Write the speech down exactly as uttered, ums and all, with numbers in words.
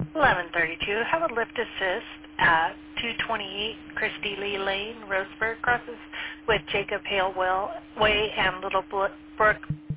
eleven thirty-two. Have a lift assist at two twenty-eight Christy Lee Lane, Roseburg, crosses with Jacob Hale Well Way and Little Brook